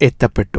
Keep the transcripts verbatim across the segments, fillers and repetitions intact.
എത്തപ്പെട്ടു.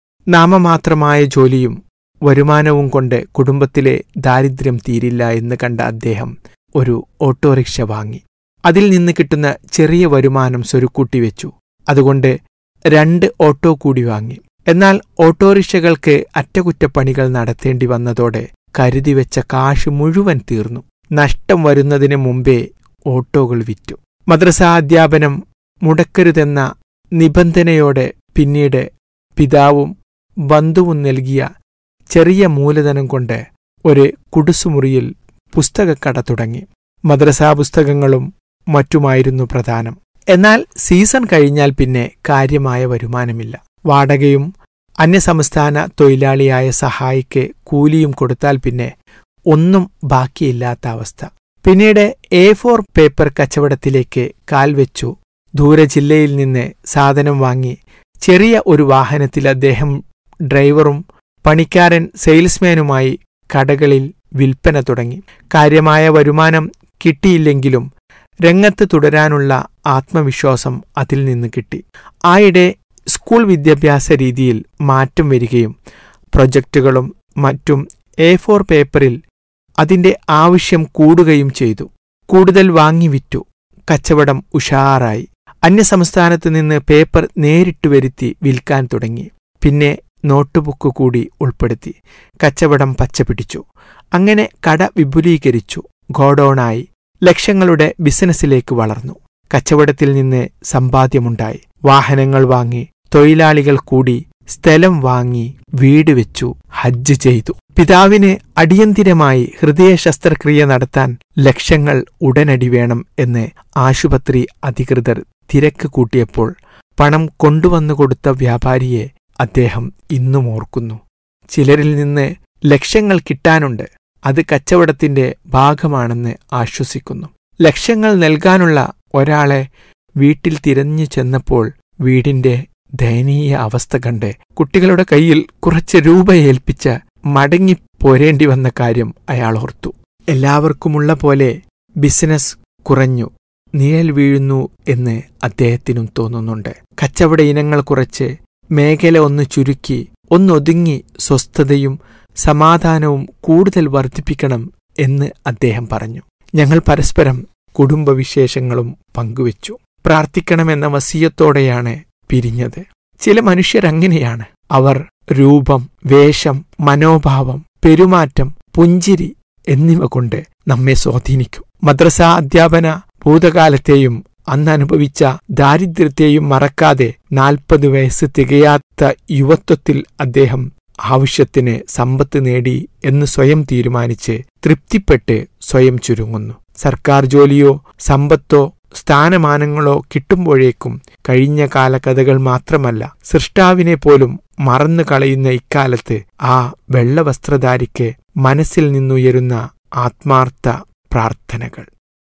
നാമമാത്രമായ ജോലിയും വരുമാനവും കൊണ്ട് കുടുംബത്തിലെ ദാരിദ്ര്യം തീരില്ല എന്ന് കണ്ട അദ്ദേഹം ഒരു ഓട്ടോറിക്ഷ വാങ്ങി. അതിൽ നിന്ന് കിട്ടുന്ന ചെറിയ വരുമാനം സ്വരുക്കൂട്ടിവെച്ചു. അതുകൊണ്ട് രണ്ട് ഓട്ടോ കൂടി വാങ്ങി. എന്നാൽ ഓട്ടോറിക്ഷകൾക്ക് അറ്റകുറ്റപ്പണികൾ നടത്തേണ്ടി വന്നതോടെ കരുതിവെച്ച കാശ് മുഴുവൻ തീർന്നു. നഷ്ടം വരുന്നതിന് മുമ്പേ ഓട്ടോകൾ വിറ്റു. മദ്രസാധ്യാപനം മുടക്കരുതെന്ന നിബന്ധനയോടെ പിന്നീട് പിതാവും ബന്ധുവും നൽകിയ ചെറിയ മൂലധനം കൊണ്ട് ഒരു കുടുസുമുറിയിൽ പുസ്തകക്കട തുടങ്ങി. മദ്രസാ പുസ്തകങ്ങളും മറ്റുമായിരുന്നു പ്രധാനം. എന്നാൽ സീസൺ കഴിഞ്ഞാൽ പിന്നെ കാര്യമായ വരുമാനമില്ല. വാടകയും അന്യസംസ്ഥാന തൊഴിലാളിയായ സഹായിക്ക് കൂലിയും കൊടുത്താൽ പിന്നെ ഒന്നും ബാക്കിയില്ലാത്ത അവസ്ഥ. പിന്നീട് എ ഫോർ പേപ്പർ കച്ചവടത്തിലേക്ക് കാൽവെച്ചു. ദൂരജില്ലയിൽ നിന്ന് സാധനം വാങ്ങി ചെറിയ ഒരു വാഹനത്തിൽ അദ്ദേഹം ഡ്രൈവറും പണിക്കാരൻ സെയിൽസ്മാനുമായി കടകളിൽ വിൽപ്പന തുടങ്ങി. കാര്യമായ വരുമാനം കിട്ടിയില്ലെങ്കിലും രംഗത്ത് തുടരാനുള്ള ആത്മവിശ്വാസം അതിൽ നിന്ന് കിട്ടി. ആയിടെ സ്കൂൾ വിദ്യാഭ്യാസ രീതിയിൽ മാറ്റം വരികയും പ്രൊജക്റ്റുകളും മറ്റും എ ഫോർ പേപ്പറിൽ അതിന്റെ ആവശ്യം കൂടുകയും ചെയ്തു. കൂടുതൽ വാങ്ങിവിറ്റു. കച്ചവടം ഉഷാറായി. അന്യസംസ്ഥാനത്ത് നിന്ന് പേപ്പർ നേരിട്ട് വരുത്തി വിൽക്കാൻ തുടങ്ങി. പിന്നെ നോട്ടുബുക്ക് കൂടി ഉൾപ്പെടുത്തി. കച്ചവടം പച്ചപിടിച്ചു. അങ്ങനെ കട വിപുലീകരിച്ചു. ഗോഡൌണായി. ലക്ഷങ്ങളുടെ ബിസിനസ്സിലേക്ക് വളർന്നു. കച്ചവടത്തിൽ നിന്ന് സമ്പാദ്യമുണ്ടായി. വാഹനങ്ങൾ വാങ്ങി. തൊഴിലാളികൾ കൂടി. സ്ഥലം വാങ്ങി. വീട് വെച്ചു. ഹജ്ജ് ചെയ്തു. പിതാവിന് അടിയന്തിരമായി ഹൃദയ ശസ്ത്രക്രിയ നടത്താൻ ലക്ഷങ്ങൾ ഉടനടി വേണം എന്ന് ആശുപത്രി അധികൃതർ തിരക്ക് കൂട്ടിയപ്പോൾ പണം കൊണ്ടുവന്നുകൊടുത്ത വ്യാപാരിയെ അദ്ദേഹം ഇന്നും ഓർക്കുന്നു. ചിലരിൽ നിന്ന് ലക്ഷങ്ങൾ കിട്ടാനുണ്ട്. അത് കച്ചവടത്തിന്റെ ഭാഗമാണെന്ന് ആശ്വസിക്കുന്നു. ലക്ഷങ്ങൾ നൽകാനുള്ള ഒരാളെ വീട്ടിൽ തിരഞ്ഞു ചെന്നപ്പോൾ വീടിന്റെ ദയനീയ അവസ്ഥ കണ്ട് കുട്ടികളുടെ കയ്യിൽ കുറച്ച് രൂപ ഏൽപ്പിച്ച് മടങ്ങിപ്പോരേണ്ടി വന്ന കാര്യം അയാൾ ഓർത്തു. എല്ലാവർക്കുമുള്ള പോലെ ബിസിനസ് കുറഞ്ഞു, നിഴൽ വീഴുന്നു എന്ന് അദ്ദേഹത്തിനും തോന്നുന്നുണ്ട്. കച്ചവട ഇനങ്ങൾ കുറച്ച്, മേഖല ഒന്ന് ചുരുക്കി, ഒന്നൊതുങ്ങി സ്വസ്ഥതയും സമാധാനവും കൂടുതൽ വർദ്ധിപ്പിക്കണം എന്ന് അദ്ദേഹം പറഞ്ഞു. ഞങ്ങൾ പരസ്പരം കുടുംബവിശേഷങ്ങളും പങ്കുവച്ചു. പ്രാർത്ഥിക്കണമെന്ന വസിയത്തോടെയാണ് പിരിഞ്ഞത്. ചില മനുഷ്യരങ്ങനെയാണ്. അവർ രൂപം, വേഷം, മനോഭാവം, പെരുമാറ്റം, പുഞ്ചിരി എന്നിവ കൊണ്ട് നമ്മെ സ്വാധീനിക്കും. മദ്രസാ അധ്യാപന ഭൂതകാലത്തെയും അന്ന് അനുഭവിച്ച ദാരിദ്ര്യത്തെയും മറക്കാതെ നാൽപ്പത് വയസ്സ് തികയാത്ത യുവത്വത്തിൽ അദ്ദേഹം ആവശ്യത്തിന് സമ്പത്ത് നേടി എന്ന് സ്വയം തീരുമാനിച്ച് തൃപ്തിപ്പെട്ട് സ്വയം ചുരുങ്ങുന്നു. സർക്കാർ ജോലിയോ സമ്പത്തോ സ്ഥാനമാനങ്ങളോ കിട്ടുമ്പോഴേക്കും കഴിഞ്ഞ കാല കഥകൾ മാത്രമല്ല, സൃഷ്ടാവിനെ പോലും മറന്നു കളയുന്ന ഇക്കാലത്ത് ആ വെള്ളവസ്ത്രധാരിക്ക് മനസ്സിൽ നിന്നുയരുന്ന ആത്മാർത്ഥ പ്രാർത്ഥനകൾ.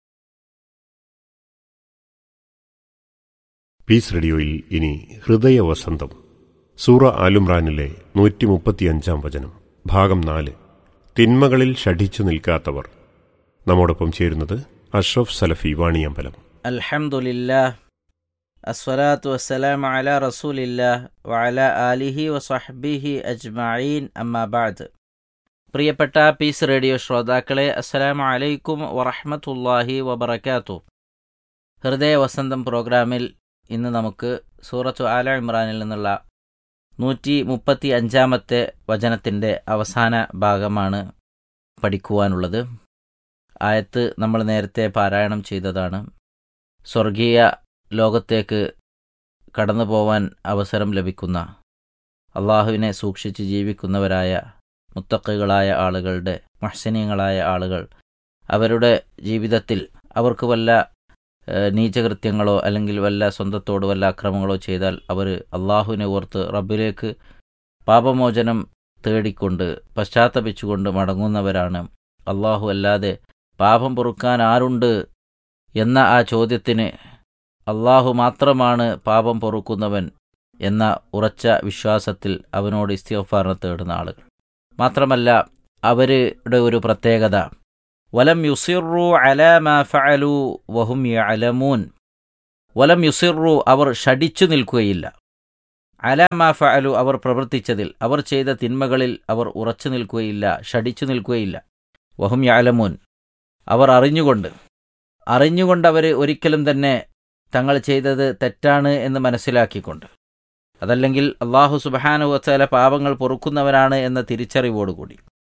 പീസ് റേഡിയോയിൽ ഇനി ഹൃദയവസന്തം, സൂറ ആലുംറാനിലെ നൂറ്റി മുപ്പത്തിയഞ്ചാം വചനം, ഭാഗം നാല്. തിന്മകളിൽ ഷഠിച്ചു നിൽക്കാത്തവർ. നമ്മോടൊപ്പം ചേരുന്നത് അഷ്റഫ് സലഫി വാണിയമ്പലം. അൽഹംദുലില്ലാഹ്, അസ്സലാത്തു വസ്സലാമു അലാ റസൂലില്ലാഹ് വഅലാ ആലിഹി വസഹ്ബിഹി അജ്മഈൻ, അമ്മാ ബഅദ്. പ്രിയപ്പെട്ട പീസ് റേഡിയോ ശ്രോതാക്കളെ, അസ്സലാമു അലൈക്കും വറഹ്മത്തുള്ളാഹി വബറകാതുഹു. ഹൃദയ വസന്തം പ്രോഗ്രാമിൽ ഇന്ന് നമുക്ക് സൂറത്തു ആല ഇമ്രാനിൽ നിന്നുള്ള നൂറ്റി മുപ്പത്തി അഞ്ചാമത്തെ വചനത്തിൻ്റെ അവസാന ഭാഗമാണ് പഠിക്കുവാനുള്ളത്. ആയത്ത് നമ്മൾ നേരത്തെ പാരായണം ചെയ്തതാണ്. സ്വർഗീയ ലോകത്തേക്ക് കടന്നു പോവാൻ അവസരം ലഭിക്കുന്ന, അള്ളാഹുവിനെ സൂക്ഷിച്ച് ജീവിക്കുന്നവരായ മുത്തഖികളായ ആളുകളുടെ, മുഹ്സിനീങ്ങളായ ആളുകൾ, അവരുടെ ജീവിതത്തിൽ അവർക്ക് വല്ല നീചകൃത്യങ്ങളോ അല്ലെങ്കിൽ വല്ല സ്വന്തത്തോട് വല്ല അക്രമങ്ങളോ ചെയ്താൽ അവർ അള്ളാഹുവിനെ ഓർത്ത് റബ്ബിലേക്ക് പാപമോചനം തേടിക്കൊണ്ട് പശ്ചാത്തപിച്ചുകൊണ്ട് മടങ്ങുന്നവരാണ്. അള്ളാഹു അല്ലാതെ പാപം പൊറുക്കാൻ ആരുണ്ട് എന്ന ആ ചോദ്യത്തിന് അള്ളാഹു മാത്രമാണ് പാപം പൊറുക്കുന്നവൻ എന്ന ഉറച്ച വിശ്വാസത്തിൽ അവനോട് ഇസ്തിഗ്ഫാർ തേടുന്ന ആളുകൾ. മാത്രമല്ല അവരുടെ ഒരു പ്രത്യേകത, വലം യുസിറു അലാ മാ ഫഅലു വഹും യഅലമൂൻ. വലം യുസിറു, അവർ ഷടിച്ചു നിൽക്കുകയില്ല. അലാ മാ ഫഅലു അവർ പ്രവർത്തിച്ചതിൽ, അവർ ചെയ്ത തിന്മകളിൽ അവർ ഉറച്ചു നിൽക്കുകയില്ല, ഷടിച്ചു നിൽക്കുകയില്ല. വഹും യഅലമൂൻ, അവർ അറിഞ്ഞുകൊണ്ട് അറിഞ്ഞുകൊണ്ട് അവർ ഒരിക്കലും തന്നെ തങ്ങൾ ചെയ്തത് തെറ്റാണ് എന്ന് മനസ്സിലാക്കിക്കൊണ്ട്, അതല്ലെങ്കിൽ അല്ലാഹു സുബ്ഹാനഹു വതആല പാപങ്ങൾ പൊറുക്കുന്നവനാണ് എന്ന തിരിച്ചറിവോടുകൂടി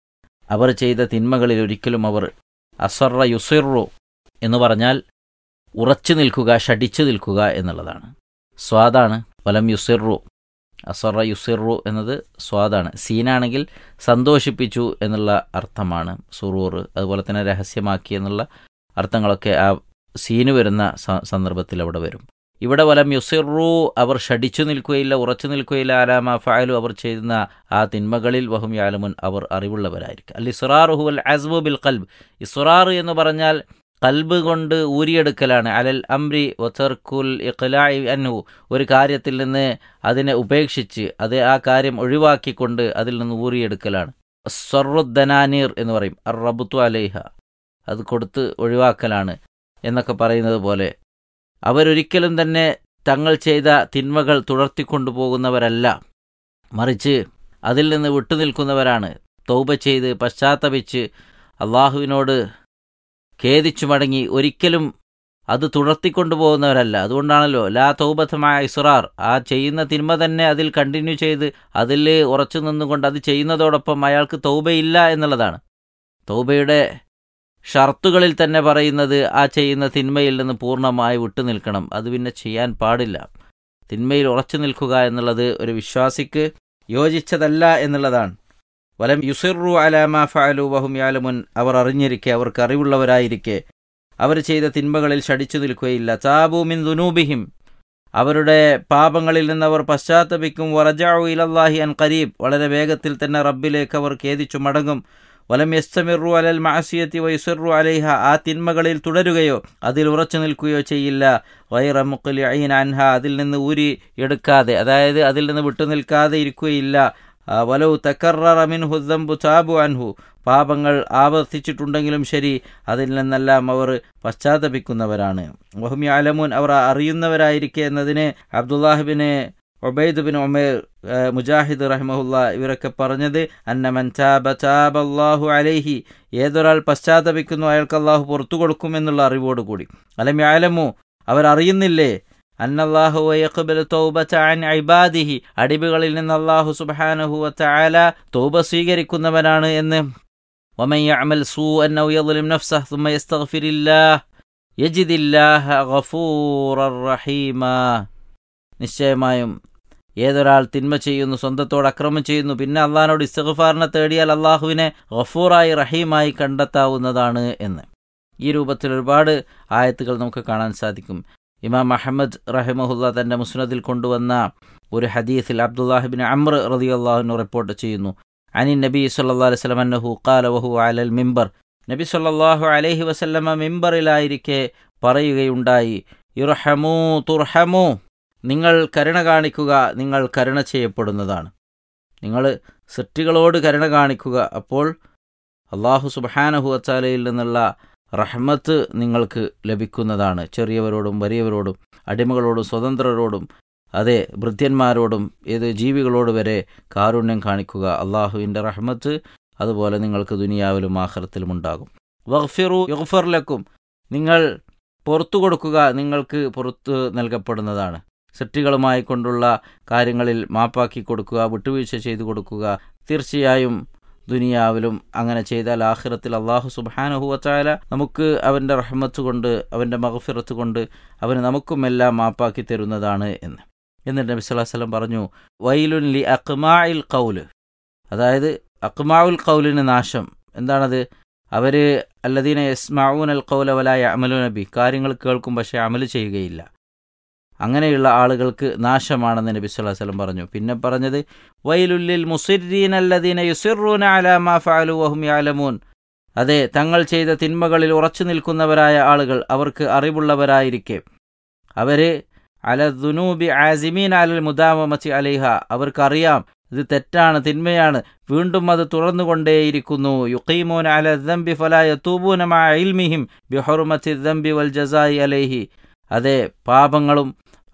അവർ ചെയ്ത തിന്മകളിൽ ഒരിക്കലും അവർ അസറ യുസിറു എന്ന് പറഞ്ഞാൽ ഉറച്ചു നിൽക്കുക, ഷടിച്ചു നിൽക്കുക എന്നുള്ളതാണ്. സ്വാദാണ് വലം യുസിറു. അസറ യുസിറു എന്നത് സ്വാദാണ്. സീനാണെങ്കിൽ സന്തോഷിപ്പിച്ചു എന്നുള്ള അർത്ഥമാണ് സുറൂർ. അതുപോലെ തന്നെ രഹസ്യമാക്കി എന്നുള്ള അർത്ഥങ്ങളൊക്കെ ആ സീന് വരുന്ന സന്ദർഭത്തിൽ അവിടെ വരും. ഇവിടെ വലം യുസിറു അവർ ഷടിച്ചു നിൽക്കുകയില്ല, ഉറച്ചു നിൽക്കുകയില്ല. അലാമാ ഫഅലു അവർ ചെയ്യുന്ന ആ തിന്മകളിൽ. വഹും യഅലമുൻ അവർ അറിവുള്ളവരായിരിക്കും. അൽ ഇസ്റാറു ഹുവൽ അസ്മു ബിൽ ഖൽബ്. ഇസ്റാർ എന്ന് പറഞ്ഞാൽ കൽബ് കൊണ്ട് ഊരിയെടുക്കലാണ്. അലൽ അംരി വതർക്കുൽ ഇഖ്ലാഇ അൻഹു, ഒരു കാര്യത്തിൽ നിന്ന് അതിനെ ഉപേക്ഷിച്ച് അത് ആ കാര്യം ഒഴിവാക്കിക്കൊണ്ട് അതിൽ നിന്ന് ഊരിയെടുക്കലാണ്. സർറുദ്ദനാനീർ എന്ന് പറയും. അർ റബ്തു അലൈഹ, അത് കൊടുത്ത് ഒഴിവാക്കലാണ് എന്നൊക്കെ പറയുന്നത് പോലെ അവരൊരിക്കലും തന്നെ തങ്ങൾ ചെയ്ത തിന്മകൾ തുടർത്തിക്കൊണ്ടുപോകുന്നവരല്ല, മറിച്ച് അതിൽ നിന്ന് വിട്ടുനിൽക്കുന്നവരാണ്. തൗബ ചെയ്ത് പശ്ചാത്തപിച്ച് അള്ളാഹുവിനോട് ഖേദിച്ചു മടങ്ങി ഒരിക്കലും അത് തുടർത്തിക്കൊണ്ടുപോകുന്നവരല്ല. അതുകൊണ്ടാണല്ലോ ലാ തൗബതമായ ഇസ്റാർ, ആ ചെയ്യുന്ന തിന്മ തന്നെ അതിൽ കണ്ടിന്യൂ ചെയ്ത് അതിൽ ഉറച്ചു നിന്നുകൊണ്ട് അത് ചെയ്യുന്നതോടൊപ്പം അയാൾക്ക് തൗബയില്ല എന്നുള്ളതാണ്. തൗബയുടെ ഷർത്തുകളിൽ തന്നെ പറയുന്നത് ആ ചെയ്യുന്ന തിന്മയിൽ നിന്ന് പൂർണ്ണമായി വിട്ടുനിൽക്കണം, അത് പിന്നെ ചെയ്യാൻ പാടില്ല. തിന്മയിൽ ഉറച്ചു നിൽക്കുക എന്നുള്ളത് ഒരു വിശ്വാസിക്ക് യോജിച്ചതല്ല എന്നുള്ളതാണ്. വലം യുസിറു അലാ മാ ഫഅലു വഹും യഅലമുൻ അവർ അറിഞ്ഞിരിക്കെ, അവർക്ക് അറിവുള്ളവരായിരിക്കെ അവർ ചെയ്ത തിന്മകളിൽ ഷടിച്ചു നിൽക്കുകയില്ല. താബു മിൻ ദുനൂബിഹിം അവരുടെ പാപങ്ങളിൽ നിന്ന് അവർ പശ്ചാത്തപിക്കും. വറജഉ ഇലല്ലാഹി അൻ ഖരീബ് വളരെ വേഗത്തിൽ തന്നെ റബ്ബിലേക്ക് അവർ ഖേദിച്ചു മടങ്ങും. വലം യസ്തമിറു അലൽ മഅസിയതി വയുസിറു അലൈഹ ആ തിന്മകളിൽ തുടരുകയോ അതിൽ ഉറച്ചു നിൽക്കുകയോ ചെയ്യില്ല. ഗൈറ മുഖ്ലിഈന അൻഹ അതിൽ നിന്ന് ഊരി എടുക്കാതെ, അതായത് അതിൽ നിന്ന് വിട്ടുനിൽക്കാതെ ഇരിക്കുകയില്ല. വലൗ തകററ മിൻഹു ദംബു താബു അൻഹു പാപങ്ങൾ ആവർത്തിച്ചിട്ടുണ്ടെങ്കിലും ശരി അതിൽ നിന്നെല്ലാം അവർ പശ്ചാത്തപിക്കുന്നവരാണ്. വഹും യഅലമൂൻ അവർ അറിയുന്നവരായിരിക്കെ എന്നതിന് Abdullah bin Ubaid bin Umair, Mujahid റഹിമഹുല്ലാ ഇവരൊക്കെ പറഞ്ഞത് അന്ന മൻ താബ താബല്ലാഹു അലൈഹി ഏതൊരാൾ പശ്ചാത്തപിക്കുന്നു അയാൾക്ക് അള്ളാഹു പുറത്തു കൊടുക്കുമെന്നുള്ള അറിവോടുകൂടി. അലം യഅലമു അവർ അറിയുന്നില്ലേ അന്നല്ലാഹു യഖ്ബലു തൗബത അൻ ഇബാദിഹി അടിമകളിൽ നിന്ന് അല്ലാഹു സുബ്ഹാനഹു വതആല തൗബ സ്വീകരിക്കുന്നവനാണ് എന്ന്. വമൻ യഅമൽ സൂഅൻ ഔ യദ്ലിം നഫ്സഹു സുമ്മ യസ്തഗ്ഫിരില്ലാഹ് യജിദില്ലാഹ ഗഫൂറർ റഹീമാ നിശ്ചയമായും ഏതൊരാൾ തിന്മ ചെയ്യുന്നു, സ്വന്തത്തോട് അക്രമം ചെയ്യുന്നു, പിന്നെ അള്ളാഹിനോട് ഇസ്തിഗ്ഫാറിനെ തേടിയാൽ അള്ളാഹുവിനെ ഗഫൂറായി റഹീമായി കണ്ടെത്താവുന്നതാണ് എന്ന്. ഈ രൂപത്തിൽ ഒരുപാട് ആയത്തുകൾ നമുക്ക് കാണാൻ സാധിക്കും. ഇമാം അഹ്മദ് റഹിമഹുല്ലാ തൻ്റെ മുസ്നദിൽ കൊണ്ടുവന്ന ഒരു ഹദീസിൽ അബ്ദുല്ലാഹി ബിൻ അംർ റളിയല്ലാഹു അൻഹു റിപ്പോർട്ട് ചെയ്യുന്നു. അനി നബി സല്ലല്ലാഹു അലൈഹി വസല്ലം അന്നഹു ഖാല വഹുവ അലൽ മിമ്പർ നബി സല്ലല്ലാഹു അലൈഹി വസല്ലമ മിമ്പറിലായിരിക്കെ പറയുകയുണ്ടായി, ഇർഹമൂ തുർഹമൂ നിങ്ങൾ കരുണ കാണിക്കുക, നിങ്ങൾ കരുണ ചെയ്യപ്പെടുന്നതാണ്. നിങ്ങൾ സൃഷ്ടികളോട് കരുണ കാണിക്കുക, അപ്പോൾ അല്ലാഹു സുബ്ഹാനഹു വതആലയിൽ നിന്നുള്ള റഹ്മത്ത് നിങ്ങൾക്ക് ലഭിക്കുന്നതാണ്. ചെറിയവരോടും വലിയവരോടും അടിമകളോടും സ്വതന്ത്രരോടും അതെ ഭൃത്യന്മാരോടും ഏത് ജീവികളോട് വരെ കാരുണ്യം കാണിക്കുക. അള്ളാഹുവിൻ്റെ റഹ്മത്ത് അതുപോലെ നിങ്ങൾക്ക് ദുനിയാവിലും ആഖിറത്തിലും ഉണ്ടാകും. വഗ്ഫിറു യുഗ്ഫർ ലക്കും നിങ്ങൾ പുറത്തു കൊടുക്കുക, നിങ്ങൾക്ക് പുറത്ത് നൽകപ്പെടുന്നതാണ്. സൃഷ്ടികളുമായി കൊണ്ടുള്ള കാര്യങ്ങളിൽ മാപ്പാക്കി കൊടുക്കുക, വിട്ടുവീഴ്ച ചെയ്തു കൊടുക്കുക. തീർച്ചയായും ദുനിയാവിലും അങ്ങനെ ചെയ്താൽ ആഖിറത്തിൽ അല്ലാഹു സുബ്ഹാനഹു വതആല നമുക്ക് അവൻ്റെ റഹ്മത്ത് കൊണ്ട് അവൻ്റെ മഗ്ഫിറത്ത് കൊണ്ട് അവന് നമുക്കുമെല്ലാം മാപ്പാക്കി തരുന്നതാണ് എന്ന്. എന്നിട്ട് നബി സല്ലല്ലാഹു അലൈഹി വസല്ലം പറഞ്ഞു, വൈലുൻ ലി അഖ്മാഇൽ ഖൗൽ അതായത് അഖ്മാഉൽ ഖൗലിന് നാശം. എന്താണത്? അവർ അല്ലദീന യസ്മഊനൽ ഖൗല വലാ യഅമലൂന ബി കാര്യങ്ങൾ കേൾക്കും പക്ഷേ അമൽ ചെയ്യുകയില്ല. അങ്ങനെയുള്ള ആളുകൾക്ക് നാശമാണെന്ന് നബി സല്ലല്ലാഹു അലൈഹി വസല്ലം പറഞ്ഞു. പിന്നെ പറഞ്ഞത് വൈലുല്ലിൽ മുസിറീന അല്ലദീന യുസിറൂന അലാ മാ ഫഅലു വഹും യഅലമൂൻ അതെ തങ്ങൾ ചെയ്ത തിന്മകളിൽ ഉറച്ചു നിൽക്കുന്നവരായ ആളുകൾ അവർക്ക് അറിവുള്ളവരായിരിക്കെ അവർ അല ദുനൂബി ആസിമീൻ അലൽ മുദാവമതി അലൈഹ അവർക്കറിയാം ഇത് തെറ്റാണ്, തിന്മയാണ്, വീണ്ടും അത് തുടർന്നുകൊണ്ടേയിരിക്കുന്നു. യുഖീമൂന അല ദംബി ഫലാ യതൂബൂന മഅ ഇൽമിഹിം ബിഹുർമതി ദംബി വൽ ജസാഇ അലൈഹി അതെ പാപങ്ങളും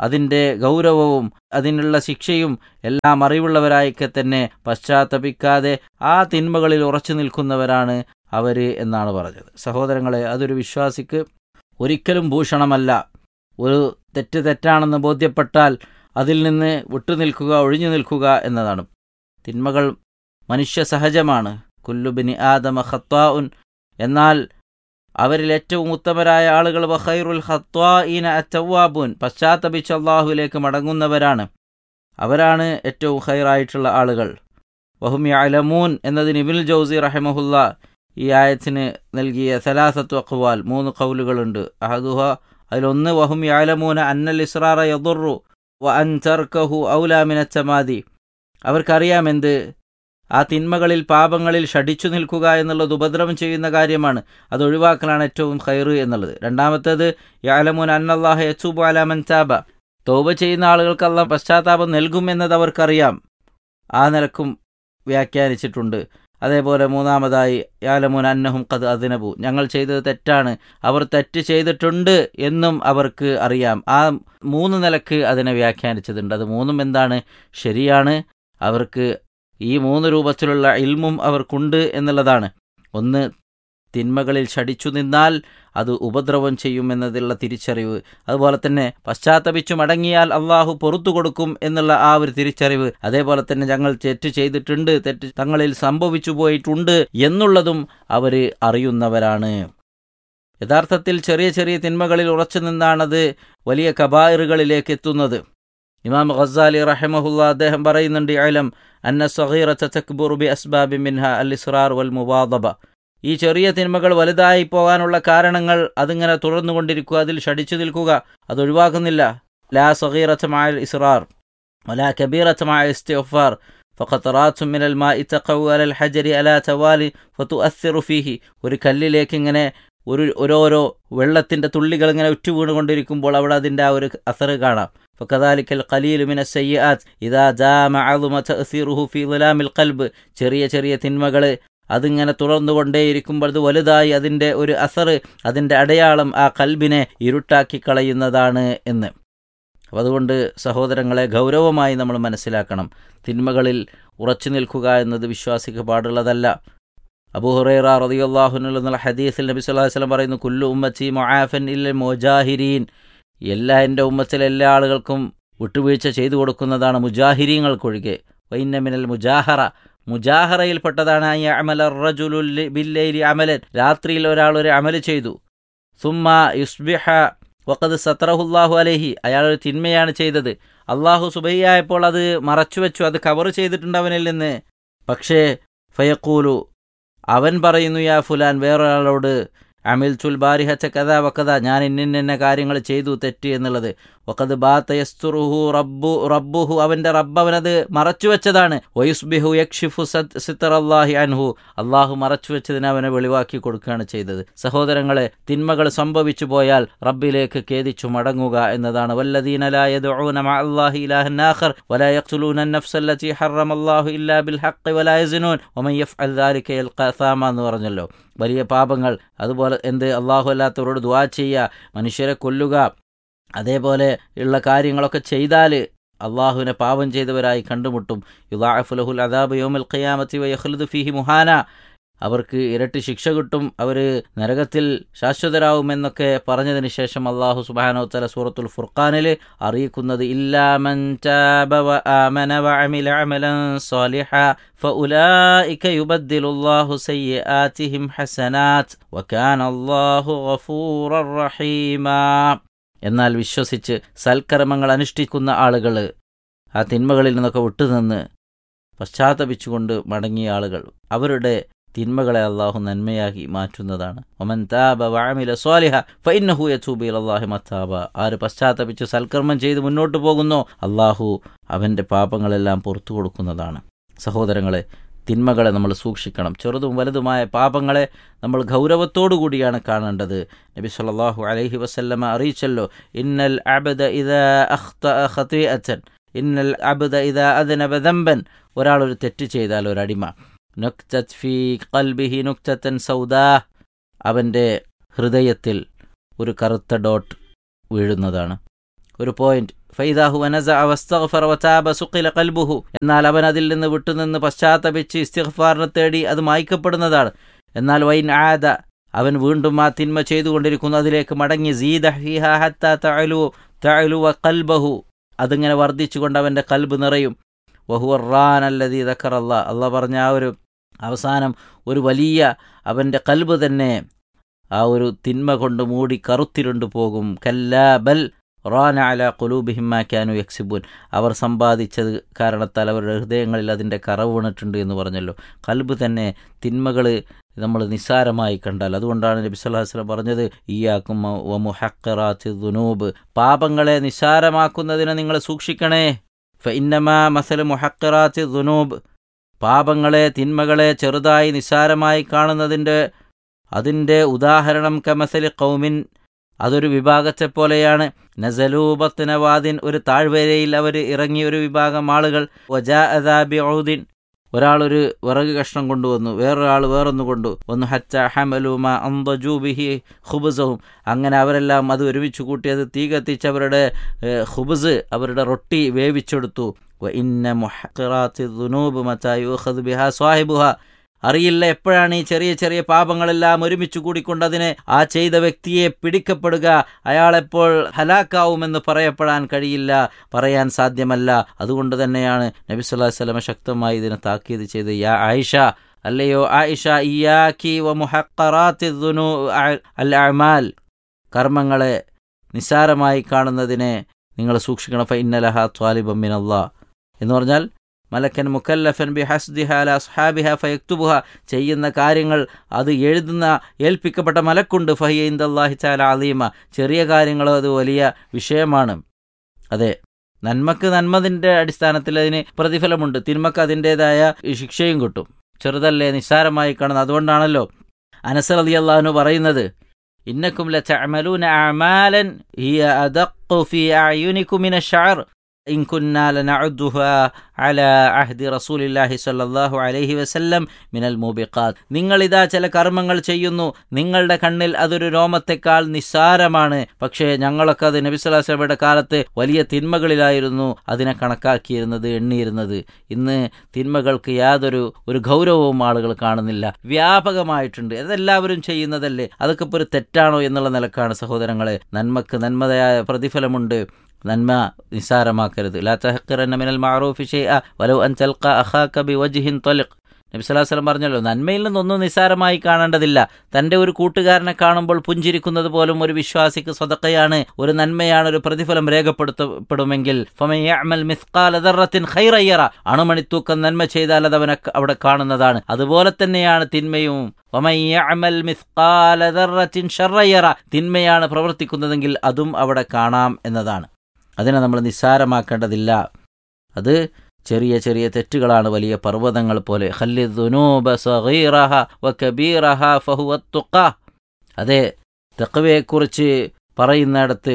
അതിൻ്റെ ഗൗരവവും അതിനുള്ള ശിക്ഷയും എല്ലാം അറിവുള്ളവരായിക്കെ തന്നെ പശ്ചാത്തപിക്കാതെ ആ തിന്മകളിൽ ഉറച്ചു നിൽക്കുന്നവരാണ് അവർ എന്നാണ് പറഞ്ഞത്. സഹോദരങ്ങളെ, അതൊരു വിശ്വാസിക്ക് ഒരിക്കലും ഭൂഷണമല്ല. ഒരു തെറ്റ് തെറ്റാണെന്ന് ബോധ്യപ്പെട്ടാൽ അതിൽ നിന്ന് വിട്ടുനിൽക്കുക, ഒഴിഞ്ഞു നിൽക്കുക എന്നതാണ്. തിന്മകൾ മനുഷ്യ സഹജമാണ്. കുല്ലുബിനി ആദമ ഖത്താഉൻ, എന്നാൽ അവരിൽ ഏറ്റവും ഉത്തമരായ ആളുകൾ വഖൈറുൽ ഖത്വാഇന അത്തവ്വാബൂൻ, പശ്ചാത്തപിച്ച് അല്ലാഹുവിലേക്ക് മടങ്ങുന്നവരാണ്. അവരാണ് ഏറ്റവും ഖൈറായിട്ടുള്ള ആളുകൾ. വഹും യഅലമൂൻ എന്നതിന് ഇബ്നുൽ ജൗസി റഹിമഹുല്ല ഈ ആയത്തിന് നൽകിയ സലാസത്തു അഖ്വാൽ, മൂന്ന് ഖൗലുകളുണ്ട്. അഹദുഹ, അതിലൊന്ന് വഹും യഅലമൂന അന്നൽ ഇസ്റാറ യദുറു വ അൻ തർക്കഹു ഔലാ മിന തമാദി, അവർക്കറിയാമെന്ത് ആ തിന്മകളിൽ പാപങ്ങളിൽ ഷടിച്ചു നിൽക്കുക എന്നുള്ളത് ഉപദ്രവം ചെയ്യുന്ന കാര്യമാണ്, അത് ഒഴിവാക്കലാണ് ഏറ്റവും ഖൈറ് എന്നുള്ളത്. രണ്ടാമത്തേത് യഅലമൂന അന്നല്ലാഹ യതൂബു അലാ മൻ താബ, തൗബ ചെയ്യുന്ന ആളുകൾക്ക് അല്ലാഹ് പശ്ചാത്താപം നൽകും എന്നത് അവർക്കറിയാം. ആ നിലക്കും വ്യാഖ്യാനിച്ചിട്ടുണ്ട്. അതേപോലെ മൂന്നാമതായി യഅലമൂന അന്നഹും ഖദ് അദ്നബു, ഞങ്ങൾ ചെയ്തത് തെറ്റാണ്, അവർ തെറ്റ് ചെയ്തിട്ടുണ്ട് എന്നും അവർക്ക് അറിയാം. ആ മൂന്ന് നിലക്ക് അതിനെ വ്യാഖ്യാനിച്ചതുണ്ട്. അത് മൂന്നും എന്താണ്? ശരിയാണ്. അവർക്ക് ഈ മൂന്ന് രൂപത്തിലുള്ള ഇൽമും അവർക്കുണ്ട് എന്നുള്ളതാണ്. ഒന്ന്, തിന്മകളിൽ ഷടിച്ചു നിന്നാൽ അത് ഉപദ്രവം ചെയ്യുമെന്നതിലുള്ള തിരിച്ചറിവ്. അതുപോലെ തന്നെ പശ്ചാത്തപിച്ചു മടങ്ങിയാൽ അള്ളാഹു പുറത്തു കൊടുക്കും എന്നുള്ള ആ ഒരു തിരിച്ചറിവ്. അതേപോലെ തന്നെ ഞങ്ങൾ തെറ്റ് ചെയ്തിട്ടുണ്ട്, തെറ്റ് തങ്ങളിൽ സംഭവിച്ചു പോയിട്ടുണ്ട് എന്നുള്ളതും അവർ അറിയുന്നവരാണ്. യഥാർത്ഥത്തിൽ ചെറിയ ചെറിയ തിന്മകളിൽ ഉറച്ചു നിന്നാണത് വലിയ കബായിറുകളിലേക്ക് എത്തുന്നത്. ഇമാം ഗസ്സാലി റഹിമഹുല്ലാ അദ്ദേഹം പറയുന്നുണ്ട്, ഇഅലം അന്ന സഗീറത തക്ബുറു ബി അസ്ബാബി മിൻഹ അൽ ഇസ്റാർ വൽ മുവാദബ, ഈ ചെറിയ തിന്മകൾ വലുതായി പോകാനുള്ള കാരണങ്ങൾ അതിങ്ങനെ തുടർന്നുകൊണ്ടിരിക്കുക, അതിൽ ഷടിച്ചു നിൽക്കുക, അത് ഒഴിവാക്കുന്നില്ല. ലാ സഗീറത മഅൽ ഇസ്റാർ വലാ കബീറത മഅൽ ഇസ്തിഗ്ഫാർ ഫഖതറാത്തു മിനൽ മാഇ തഖഉ അലൽ ഹജരി അലാ തവാലി ഫതുഅസ്സിറു ഫീഹി, ഒരു കല്ലിലേക്ക് ഇങ്ങനെ ഒരു ഓരോരോ വെള്ളത്തിൻ്റെ തുള്ളികൾ ഇങ്ങനെ ഉറ്റുവീണുകൊണ്ടിരിക്കുമ്പോൾ അവിടെ അതിൻ്റെ ആ ഒരു അസറ് കാണാം. ഫകദാലിക്കൽ ഖലീലു മിന സയ്യിആത്ത് ഇദാ ജാമ അളുമ തഅസീറുഹു ഫീ ളിലാമിൽ ഖൽബ്, ചെറിയ ചെറിയ തിന്മകൾ അതിങ്ങനെ തുടർന്നുകൊണ്ടേയിരിക്കുമ്പോൾ അത് വലുതായി അതിൻ്റെ ഒരു അസറ്, അതിൻ്റെ അടയാളം ആ കൽബിനെ ഇരുട്ടാക്കി കളയുന്നതാണ് എന്ന്. അപ്പം അതുകൊണ്ട് സഹോദരങ്ങളെ, ഗൗരവമായി നമ്മൾ മനസ്സിലാക്കണം, തിന്മകളിൽ ഉറച്ചു നിൽക്കുക എന്നത് വിശ്വാസിക്ക് പാടുള്ളതല്ല. അബൂ ഹുറൈറ റളിയല്ലാഹു അൻഹു എന്നുള്ള ഹദീസിൽ നബി സല്ലല്ലാഹു അലൈഹി വസല്ലം പറയുന്നു, കുല്ലു ഉമ്മത്തി മുആഫൻ ഇല്ലൽ മുജാഹിരീൻ, എല്ലാ എൻ്റെ ഉമ്മത്തിലെ എല്ലാ ആളുകൾക്കും വിട്ടുവീഴ്ച ചെയ്തു കൊടുക്കുന്നതാണ്, മുജാഹിരീങ്ങൾക്കൊഴികെ. വഇന്ന മിനൽ മുജാഹറ, മുജാഹറയിൽപ്പെട്ടതാണ് അമല റജുലു ബില്ലൈലി അമലൻ, രാത്രിയിൽ ഒരാൾ ഒരു അമല് ചെയ്തു, സുമ്മ യുസ്ബിഹ വഖദ് സത്രഹുല്ലാഹു അലൈഹി, അയാളൊരു തിന്മയാണ് ചെയ്തത്, അള്ളാഹു സുബഹിയായപ്പോൾ അത് മറച്ചുവെച്ചു, അത് കവർ ചെയ്തിട്ടുണ്ട് അവനിൽ നിന്ന്. പക്ഷേ ഫയഖൂലു, അവൻ പറയുന്നു, യാ ഫുലാൻ, വേറൊരാളോട്, അമിൽ തുൽ ബാരിഹച്ച കഥ വക്കഥ, ഞാൻ ഇന്നിന്ന കാര്യങ്ങൾ ചെയ്തു തെറ്റ് എന്നുള്ളത്. വഖദ് ബാത യസ്തുറുഹു റബ്ബു റബ്ബുഹു, അവൻ്റെ റബ്ബ് അവനത് മറച്ചുവെച്ചതാണ്. വയുസ്ബിഹു യക്ഷിഫു സിത്തറല്ലാഹി അൻഹു, അള്ളാഹു മറച്ചുവെച്ചതിനെ അവനെ വെളിവാക്കി കൊടുക്കുകയാണ് ചെയ്തത്. സഹോദരങ്ങളെ, തിന്മകൾ സംഭവിച്ചു പോയാൽ റബ്ബിലേക്ക് ഖേദിച്ചു മടങ്ങുക എന്നതാണ്. വല്ലദീന ലാ യദ്ഊന മഅല്ലാഹി ഇലാഹൻ ആഖർ വലാ യഖ്തുലൂന അൻ-നഫ്സല്ലതി ഹറമല്ലാഹു ഇല്ലാ ബിൽ ഹഖ് വലാ യസ്നൂൻ വമൻ യഫ്അൽ ദാലിക യൽഖാ സാമ എന്ന് പറഞ്ഞല്ലോ. വലിയ പാപങ്ങൾ, അതുപോലെ എന്ത്, അള്ളാഹു അല്ലാത്തവരോട് ദുആ ചെയ്യുക, മനുഷ്യരെ കൊല്ലുക, അതേപോലെ ഉള്ള കാര്യങ്ങളൊക്കെ ചെയ്താൽ അള്ളാഹുവിനെ പാപം ചെയ്തവരായി കണ്ടുമുട്ടും. യുദാഅഫു ലഹുൽ അദാബു യൗമൽ ഖിയാമത്തി വയഖ്ലുദു ഫീഹി മുഹാന, അവർക്ക് ഇരട്ടി ശിക്ഷ കിട്ടും, അവർ നരകത്തിൽ ശാശ്വതരാകുമെന്നൊക്കെ പറഞ്ഞതിന് ശേഷം അള്ളാഹു സുബ്ഹാനഹു വതആല സൂറത്തുൽ ഫുർഖാനിൽ അറിയിക്കുന്നത്, ഇല്ലാ മൻ താബ വ ആമന വ അമില അമലൻ സാലിഹാ ഫഉലൈക യുബദ്ദിലുല്ലാഹു സയ്യിആതിഹിം ഹസനാത്ത് വകാന അല്ലാഹു ഗഫൂറർ റഹീമാ. എന്നാൽ വിശ്വസിച്ച് സൽക്കർമ്മങ്ങൾ അനുഷ്ഠിക്കുന്ന ആളുകൾ, ആ തിന്മകളിൽ നിന്നൊക്കെ വിട്ടുനിന്ന് പശ്ചാത്തപിച്ചുകൊണ്ട് മടങ്ങിയ ആളുകൾ, അവരുടെ തിന്മകളെ അള്ളാഹു നന്മയാക്കി മാറ്റുന്നതാണ്. വമൻ താബ വഅമില സ്വാലിഹ ഫഇന്നഹു യതൂബു ഇലല്ലാഹി മതാബ, ആര് പശ്ചാത്തപിച്ച് സൽക്കർമ്മം ചെയ്ത് മുന്നോട്ട് പോകുന്നോ അള്ളാഹു അവൻ്റെ പാപങ്ങളെല്ലാം പുറത്തു കൊടുക്കുന്നതാണ്. സഹോദരങ്ങളെ, തിന്മകളെ നമ്മൾ സൂക്ഷിക്കണം. ചെറുതും വലുതുമായ പാപങ്ങളെ നമ്മൾ ഗൗരവത്തോടു കൂടിയാണ് കാണേണ്ടത്. നബി സല്ലല്ലാഹു അലൈഹി വസല്ലമ അറിയിച്ചല്ലോ, ഇന്നൽ അബ്ദ ഇദാ അഖ്തഅ ഖതീഅതൻ ഇന്നൽ അബ്ദ ഇദാ അദ്നബ ദംബൻ, ഒരാളൊരു തെറ്റ് ചെയ്താൽ, ഒരടിമ, നുക്തത് ഫീ ഖൽബിഹി നുക്തതൻ സൗദാ, അവൻ്റെ ഹൃദയത്തിൽ ഒരു കറുത്ത ഡോട്ട് വീഴുന്നതാണ്, ഒരു പോയിന്റ്, ഫൈദാഹു വനസഅ വസ്തഗ്ഫറ വതാബ സുഖില ഖൽബുഹു, എന്നാൽ അവൻ അതിൽ നിന്ന് വിട്ടുനിന്ന് പശ്ചാത്തപിച്ച് ഇസ്തിഗ്ഫാറിനെ തേടി അത് മായ്ക്കപ്പെടുന്നതാണ്. എന്നാൽ വൈൻ ആദ, അവൻ വീണ്ടും ആ തിന്മ ചെയ്തുകൊണ്ടിരിക്കുന്നു, അതിലേക്ക് മടങ്ങി സീദ ഫീഹാ ഹത്താ തഅലു തഅലു ഖൽബഹു, അതിങ്ങനെ വർദ്ധിച്ചുകൊണ്ട് അവൻ്റെ കൽബ് നിറയും. വഹുവ റാൻ അല്ലദീ ദക്കറല്ലാഹ്, അല്ലാഹ് പറഞ്ഞ ആ ഒരു അവസാനം ഒരു വലിയ അവൻ്റെ കൽബ് തന്നെ ആ ഒരു തിന്മ കൊണ്ട് മൂടി കറുത്തിരുണ്ടു പോകും. കല്ലാ ബൽ റാന അലാ ഖുലൂബിഹിം മാ കാനൂ യക്സിബൂൻ, അവർ സമ്പാദിച്ചത് കാരണത്താൽ അവരുടെ ഹൃദയങ്ങളിൽ അതിൻ്റെ കറവ് വീണിട്ടുണ്ട് എന്ന് പറഞ്ഞല്ലോ. കൽബ് തന്നെ തിന്മകൾ നമ്മൾ നിസ്സാരമായി കണ്ടാൽ, അതുകൊണ്ടാണ് നബി സല്ലല്ലാഹു അലൈഹി വസല്ലം പറഞ്ഞത് ഇയ്യാകും വമുഹഖറാത്തി ദുനൂബ്, പാപങ്ങളെ നിസ്സാരമാക്കുന്നതിനെ നിങ്ങൾ സൂക്ഷിക്കണേ. ഫഇന്നമാ മസലു മുഹഖറാത്തി ദുനൂബ്, പാപങ്ങളെ തിന്മകളെ ചെറുതായി നിസ്സാരമായി കാണുന്നതിൻ്റെ അതിൻ്റെ ഉദാഹരണം കമസലി ഖൗമിൻ, അതൊരു വിഭാഗത്തെപ്പോലെയാണ്. നസലൂ ബത്ന വാദിൻ, ഒരു താഴ്വരയിൽ അവർ ഇറങ്ങിയ ഒരു വിഭാഗം ആളുകൾ. വജാഅ ദാ ബിഊദിൻ, ഒരാളൊരു വിറക് കഷ്ണം കൊണ്ടുവന്നു, വേറൊരാൾ വേറൊന്നു കൊണ്ടു വന്നു. ഹത്ത ഹമലു മാ അൻദജൂ ബിഹി ഖുബ്സഹും, അങ്ങനെ അവരെല്ലാം അത് ഒരുമിച്ച് കൂട്ടി അത് തീ കത്തിച്ച് അവരുടെ ഖുബ്സ്, അവരുടെ റൊട്ടി വേവിച്ചെടുത്തു. വ ഇന്ന മുഹഖറാത്തി ദുനൂബ് മതാ യുഖദ് ബിഹാ സ്വാഹിബുഹ, അറിയില്ല എപ്പോഴാണ് ഈ ചെറിയ ചെറിയ പാപങ്ങളെല്ലാം ഒരുമിച്ച് കൂടിക്കൊണ്ട് അതിനെ ആ ചെയ്ത വ്യക്തിയെ പിടിക്കപ്പെടുക, അയാളെപ്പോൾ ഹലാക്കാവുമെന്ന് പറയപ്പെടാൻ കഴിയില്ല, പറയാൻ സാധ്യമല്ല. അതുകൊണ്ട് തന്നെയാണ് നബി സല്ലല്ലാഹു അലൈഹി വസല്ലം ശക്തമായി ഇതിനെ താക്കീത് ചെയ്ത്, യാ ആയിഷ, അല്ലയോ ആയിഷ, ഇയ്യാകി വ മുഹഖറാത്തി ദുനൂ അൽ അഅമാൽ, കർമ്മങ്ങളെ നിസ്സാരമായി കാണുന്നതിനെ നിങ്ങൾ സൂക്ഷിക്കണം. ഫ ഇന്നലഹാ ത്വാലിബൻ മിനല്ലാഹ് എന്ന് പറഞ്ഞാൽ മലക്കൻ മുക്കല്ലഫൻ ബി ഹസ്ദിഹ അലാ അസ്ഹാബിഹ ഫയക്തുബുഹ, ചെയ്യുന്ന കാര്യങ്ങൾ അത് എഴുതുന്ന ഏൽപ്പിക്കപ്പെട്ട മലക്കുണ്ട്. ഫഹിയ ഇൻദല്ലാഹി തആല അലീമ, ചെറിയ കാര്യങ്ങളോ അത് വലിയ വിഷയമാണ്. അതെ, നന്മക്ക് നന്മതിൻ്റെ അടിസ്ഥാനത്തിൽ അതിന് പ്രതിഫലമുണ്ട്, തിന്മക്ക് അതിൻ്റേതായ ശിക്ഷയും കിട്ടും. ചെറുതല്ലേ, നിസ്സാരമായി കാണുന്നത്. അതുകൊണ്ടാണല്ലോ അനസ് റളിയല്ലാഹു അൻഹു പറയുന്നത്, ഇന്നക്കും ലതഅമലൂന അഅമാലൻ ഹിയ അദഖു ഫീ അഅയുനികും മിന അശ്ശഅർ ഇൻ കുന്നാ ലനഉദ്ദുഹാ അലാ അഹ്ദി റസൂലില്ലാഹി സ്വല്ലല്ലാഹു അലൈഹി വസല്ലം മിനൽ മൂബിഖാത്ത്, നിങ്ങളിതാ ചില കർമ്മങ്ങൾ ചെയ്യുന്നു, നിങ്ങളുടെ കണ്ണിൽ അതൊരു രോമത്തെക്കാൾ നിസ്സാരമാണ്, പക്ഷേ ഞങ്ങളൊക്കെ അത് നബി സല്ലല്ലാഹു അലൈഹി വസല്ലമയുടെ കാലത്ത് വലിയ തിന്മകളിലായിരുന്നു അതിനെ കണക്കാക്കിയിരുന്നത്, എണ്ണിയിരുന്നത്. ഇന്ന് തിന്മകൾക്ക് യാതൊരു ഒരു ഗൗരവവും ആളുകൾ കാണുന്നില്ല, വ്യാപകമായിട്ടുണ്ട്. അതെല്ലാവരും ചെയ്യുന്നതല്ലേ, അതൊക്കെ ഇപ്പോൾ ഒരു തെറ്റാണോ എന്നുള്ള നിലക്കാണ് സഹോദരങ്ങളെ. നന്മക്ക് നന്മയായ പ്രതിഫലമുണ്ട്, നന്മ നിസ്സാരമാക്കരുത്. ലാ തഹഖിറന്ന മിനൽ മഅറൂഫി ശൈഅ വലൗ അൻ തൽഖ അഖാക ബിവജ്ഹിൻ തലിഖ്, നബി സല്ലല്ലാഹു അലൈഹി വസല്ലം പറഞ്ഞല്ലോ, നന്മയിൽ നിന്നൊന്നും നിസ്സാരമായി കാണേണ്ടതില്ല. തൻ്റെ ഒരു കൂട്ടുകാരനെ കാണുമ്പോൾ പുഞ്ചിരിക്കുന്നത് പോലും ഒരു വിശ്വാസിക്ക് സദഖയാണ്, ഒരു നന്മയാണ്, ഒരു പ്രതിഫലം രേഖപ്പെടുത്തപ്പെടുമെങ്കിൽ. ഫമൻ യഅമൽ മിസ്ഖാല ദർറത്തിൻ ഖൈറൻ യറ, അണുമണിത്തൂക്കം നന്മ ചെയ്താൽ അത് അവനെ അവിടെ കാണുന്നതാണ്. അതുപോലെ തന്നെയാണ് തിന്മയും. വമൻ യഅമൽ മിസ്ഖാല ദർറത്തിൻ ശർറൻ യറ, തിന്മയാണ് പ്രവർത്തിക്കുന്നതെങ്കിൽ അതും അവിടെ കാണാം എന്നതാണ്. അതിനെ നമ്മൾ നിസ്സാരമാക്കേണ്ടതില്ല. അത് ചെറിയ ചെറിയ തെറ്റുകളാണ് വലിയ പർവ്വതങ്ങൾ പോലെ. ഖല്ലി ദുനൂബ സഗീറഹ വകബീറഹ ഫഹുവ തുഖ, അതെ, തഖ്വയെക്കുറിച്ച് പറയുന്നിടത്ത്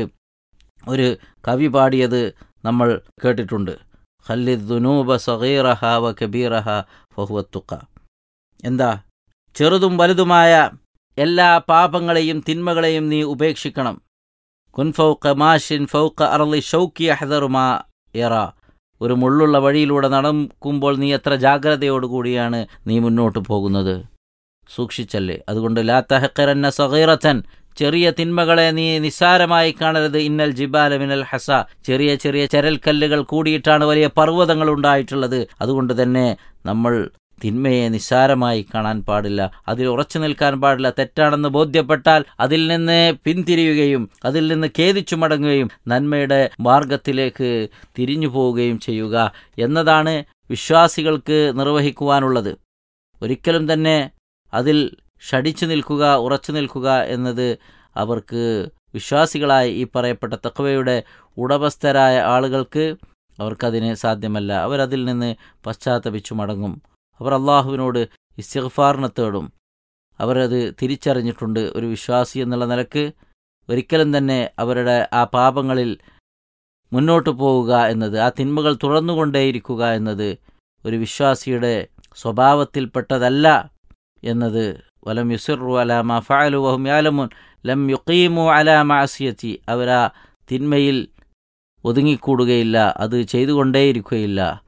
ഒരു കവി പാടിയത് നമ്മൾ കേട്ടിട്ടുണ്ട്. ഖല്ലി ദുനൂബ സഗീറഹ വകബീറഹ ഫഹുവ തുഖ, എന്താ, ചെറുതും വലുതുമായ എല്ലാ പാപങ്ങളെയും തിന്മകളെയും നീ ഉപേക്ഷിക്കണം. കുൻ ഫൗഖ മാഷിൻ ഫൗഖ അർളി ഷൗക്കി അഹ്ദറു മാ യറ, ഒരു മുള്ളുള്ള വഴിയിലൂടെ നടക്കുമ്പോൾ നീ എത്ര ജാഗ്രതയോടുകൂടിയാണ് നീ മുന്നോട്ട് പോകുന്നത്, സൂക്ഷിച്ചല്ലേ. അതുകൊണ്ട് ലാ തഹഖിറന്ന സഗീറതൻ, ചെറിയ തിന്മകളെ നീ നിസ്സാരമായി കാണരുത്. ഇന്നൽ ജിബാല മിനൽ ഹസ, ചെറിയ ചെറിയ ചരൽക്കല്ലുകൾ കൂടിയിട്ടാണ് വലിയ പർവ്വതങ്ങൾ ഉണ്ടായിട്ടുള്ളത്. അതുകൊണ്ട് തന്നെ നമ്മൾ തിന്മയെ നിസ്സാരമായി കാണാൻ പാടില്ല, അതിൽ ഉറച്ചു നിൽക്കാൻ പാടില്ല. തെറ്റാണെന്ന് ബോധ്യപ്പെട്ടാൽ അതിൽ നിന്ന് പിന്തിരിയുകയും അതിൽ നിന്ന് ഖേദിച്ചു മടങ്ങുകയും നന്മയുടെ മാർഗത്തിലേക്ക് തിരിഞ്ഞു പോവുകയും ചെയ്യുക എന്നതാണ് വിശ്വാസികൾക്ക് നിർവഹിക്കുവാനുള്ളത്. ഒരിക്കലും തന്നെ അതിൽ ഷടിച്ചു നിൽക്കുക, ഉറച്ചു നിൽക്കുക എന്നത് അവർക്ക്, വിശ്വാസികളായ ഈ പറയപ്പെട്ട തഖ്വയുടെ ഉടമസ്ഥരായ ആളുകൾക്ക് അവർക്കതിന് സാധ്യമല്ല. അവരതിൽ നിന്ന് പശ്ചാത്തപിച്ചു മടങ്ങും, അവർ അള്ളാഹുവിനോട് ഇസ്തിഗ്ഫാറിനെ തേടും. അവരത് തിരിച്ചറിഞ്ഞിട്ടുണ്ട്. ഒരു വിശ്വാസി എന്നുള്ള നിലക്ക് ഒരിക്കലും തന്നെ അവരുടെ ആ പാപങ്ങളിൽ മുന്നോട്ട് പോവുക എന്നത്, ആ തിന്മകൾ തുടർന്നുകൊണ്ടേയിരിക്കുക എന്നത് ഒരു വിശ്വാസിയുടെ സ്വഭാവത്തിൽപ്പെട്ടതല്ല എന്നത്. വലം യുസിറു അലാ മാ ഫഅലു വഹും യഅലമൂൻ ലം യുഖീമു അലാ മഅസിയതി, അവരാ തിന്മയിൽ ഒതുങ്ങിക്കൂടുകയില്ല, അത് ചെയ്തുകൊണ്ടേയിരിക്കുകയില്ല.